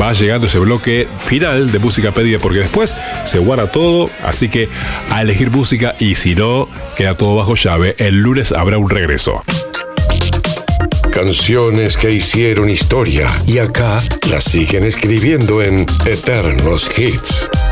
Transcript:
va llegando ese bloque final de música pedida, porque después se guarda todo, así que a elegir música, y si no, queda todo bajo llave. El lunes habrá un regreso. Canciones que hicieron historia y acá las siguen escribiendo en Eternos Hits.